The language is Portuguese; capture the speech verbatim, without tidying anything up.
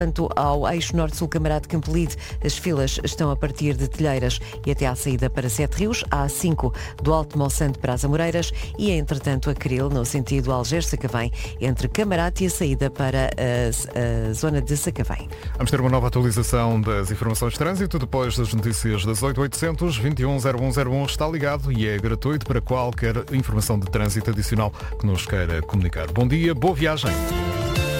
Quanto ao eixo norte-sul Camarate Campolide, as filas estão a partir de Telheiras e até à saída para Sete Rios, a A cinco do Alto Monsanto para as Amoreiras e, entretanto, a Cril, no sentido Algés-Sacavém, entre Camarate e a saída para a, a zona de Sacavém. Vamos ter uma nova atualização das informações de trânsito depois das notícias das oito, oitocentos, vinte e um, zero um zero um. Está ligado e é gratuito para qualquer informação de trânsito adicional que nos queira comunicar. Bom dia, boa viagem.